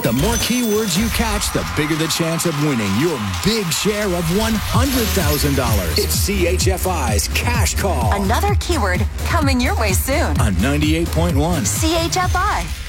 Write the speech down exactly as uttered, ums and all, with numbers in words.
The more keywords you catch, the bigger the chance of winning your big share of one hundred thousand dollars. It's C H F I's Cash Call. Another keyword coming your way soon. On ninety-eight point one. C H F I.